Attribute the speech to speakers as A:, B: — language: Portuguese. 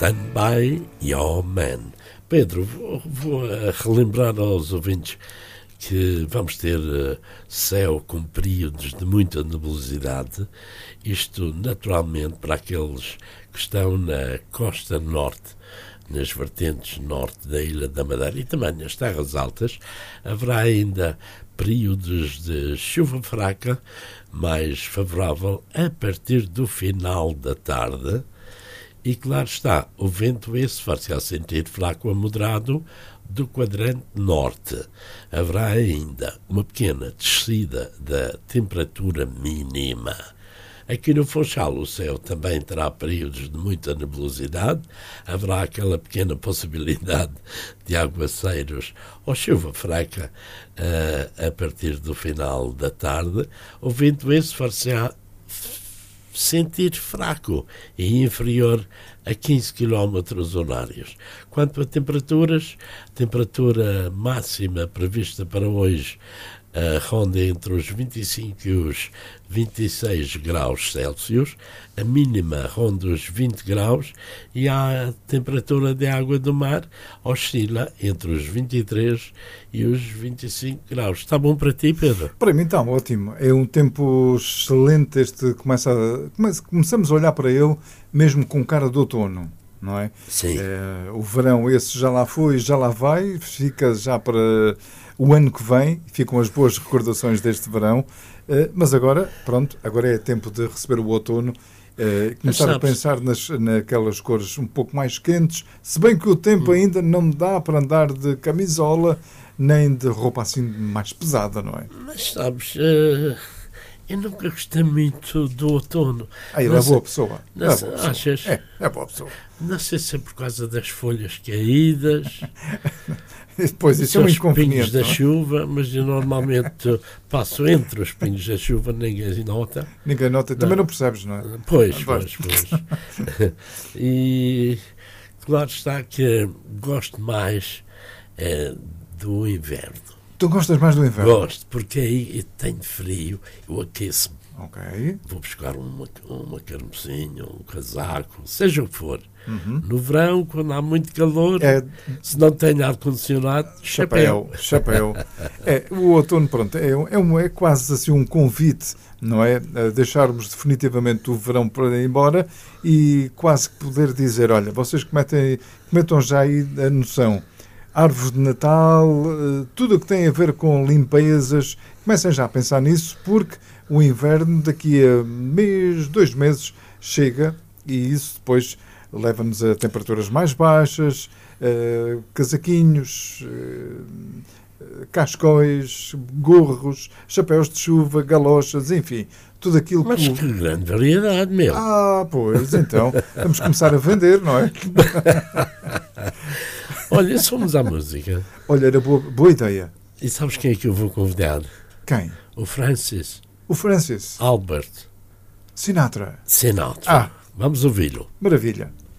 A: Stand by your man. Pedro, vou relembrar aos ouvintes que vamos ter céu com períodos de muita nebulosidade, isto naturalmente para aqueles que estão na costa norte, nas vertentes norte da Ilha da Madeira e também nas terras altas, haverá ainda períodos de chuva fraca, mais favorável a partir do final da tarde. E claro está, o vento esse far-se-á sentir fraco a moderado do quadrante norte. Haverá ainda uma pequena descida da temperatura mínima. Aqui no Funchal o céu também terá períodos de muita nebulosidade, haverá aquela pequena possibilidade de aguaceiros ou chuva fraca a partir do final da tarde. O vento esse far-se-á sentir fraco e inferior a 15 km horários. Quanto a temperaturas, temperatura máxima prevista para hoje ronda entre os 25 e os 26 graus Celsius, a mínima ronda os 20 graus e a temperatura de água do mar oscila entre os 23 e os 25 graus. Está bom para ti, Pedro?
B: Para mim está ótimo. É um tempo excelente. Começamos a olhar para ele mesmo com cara de outono, não é?
A: Sim.
B: O verão esse já lá foi, já lá vai, fica já para o ano que vem, ficam as boas recordações deste verão, mas agora, pronto, agora é tempo de receber o outono, começar a pensar naquelas cores um pouco mais quentes, se bem que o tempo ainda não me dá para andar de camisola, nem de roupa assim mais pesada, não é?
A: Mas sabes, eu nunca gostei muito do outono.
B: Ele é boa pessoa.
A: Achas?
B: É boa pessoa.
A: Não sei se é por causa das folhas caídas...
B: Pois, isso é um inconveniente.
A: Os pingos da chuva, mas eu normalmente passo entre os pingos da chuva, ninguém nota.
B: Ninguém nota, também não percebes, não é?
A: Pois. E claro está que gosto mais do inverno.
B: Tu gostas mais do inverno?
A: Gosto, porque aí eu tenho frio, eu aqueço-me.
B: Ok.
A: Vou buscar uma carmesinha, um casaco, seja o que for. No verão, quando há muito calor, se não tem ar-condicionado, chapéu. O outono, pronto, é quase assim um convite, não é? A deixarmos definitivamente o verão para ir embora e quase poder dizer, olha, vocês cometam já aí a noção. Árvores de Natal, tudo o que tem a ver com limpezas, comecem já a pensar nisso, porque o inverno daqui a 2 meses chega e isso depois leva-nos a temperaturas mais baixas, casaquinhos, cascóis, gorros, chapéus de chuva, galochas, enfim, tudo aquilo que... Mas que grande variedade, meu!
B: Pois, então, vamos começar a vender, não é?
A: Olha, somos à música.
B: Olha, era boa ideia.
A: E sabes quem é que eu vou convidar?
B: Quem?
A: O Francis.
B: O Francis?
A: Albert.
B: Sinatra.
A: Vamos ouvi-lo.
B: Maravilha.